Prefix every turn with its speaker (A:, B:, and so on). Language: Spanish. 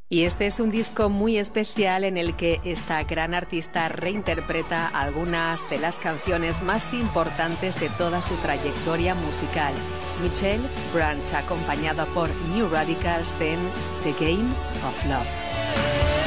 A: Y este es un disco muy especial en el que esta gran artista reinterpreta algunas de las canciones más importantes de toda su trayectoria musical. Michelle Branch, acompañada por New Radicals en The Game of Love.